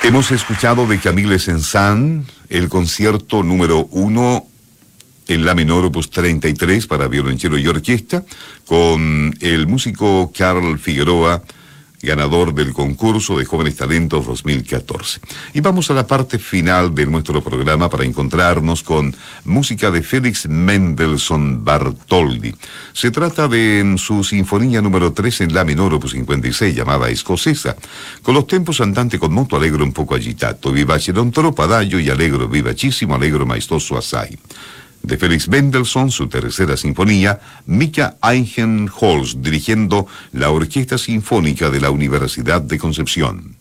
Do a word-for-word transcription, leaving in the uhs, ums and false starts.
Hemos escuchado de Camille Saint-Saëns el concierto número uno en la menor opus treinta y tres para violonchelo y orquesta, con el músico Carl Figueroa, ganador del concurso de Jóvenes Talentos dos mil catorce. Y vamos a la parte final de nuestro programa para encontrarnos con música de Félix Mendelssohn Bartholdy. Se trata de su sinfonía número tres en la menor opus cincuenta y seis, llamada Escocesa, con los tempos andante con molto allegro un poco agitato, vivace non troppo adagio y allegro vivacissimo, allegro maestoso assai. De Félix Mendelssohn, su tercera sinfonía, Mika Eichenholz, dirigiendo la Orquesta Sinfónica de la Universidad de Concepción.